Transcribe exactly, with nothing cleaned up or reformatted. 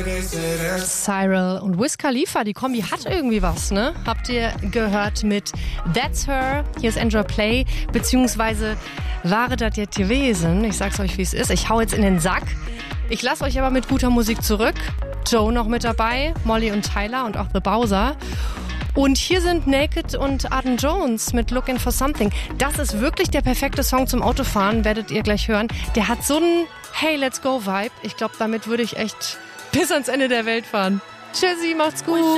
Cyril und Wiz Khalifa, die Kombi hat irgendwie was, ne? Habt ihr gehört mit That's Her, hier ist Enjoy Play, beziehungsweise Ware das jetzt gewesen. Ich sag's euch, wie es ist. Ich hau jetzt in den Sack. Ich lasse euch aber mit guter Musik zurück. Joe noch mit dabei, Molly und Tyler und auch The Bowser. Und hier sind Naked und Arden Jones mit Looking for Something. Das ist wirklich der perfekte Song zum Autofahren, werdet ihr gleich hören. Der hat so einen Hey, let's go Vibe. Ich glaube, damit würde ich echt bis ans Ende der Welt fahren. Tschüssi, macht's gut.